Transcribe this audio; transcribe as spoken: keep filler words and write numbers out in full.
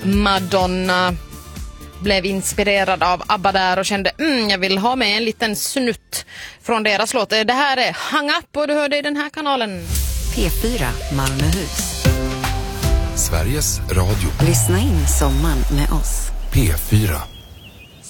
Madonna. Blev inspirerad av ABBA där och kände mm, jag vill ha med en liten snutt från deras låt. Det här är Hang Up och du hör det i den här kanalen. P fyra Malmöhus. Sveriges Radio. Lyssna in sommaren med oss. P fyra.